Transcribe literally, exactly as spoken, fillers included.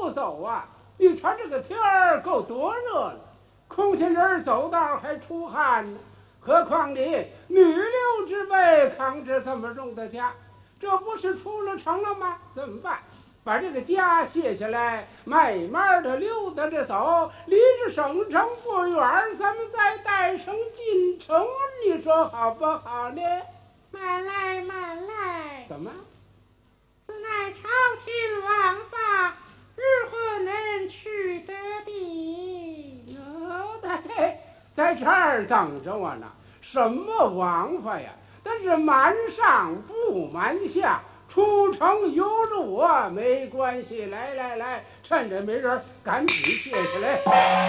不走啊！你瞧这个天儿够多热了，空心人走道还出汗呢，何况你女流之辈扛着这么重的家，这不是出了城了吗？怎么办？把这个家卸下来，慢慢的溜达着走，离着省城不远，咱们再带上进城，你说好不好呢？ 慢来慢来， 怎么？ 此乃朝廷王法，如何能去得的？ 哦，对，在这儿等着我呢。什么王法呀？但是瞒上不瞒下，出城由着我没关系。来来来，趁着没人，赶紧卸下来。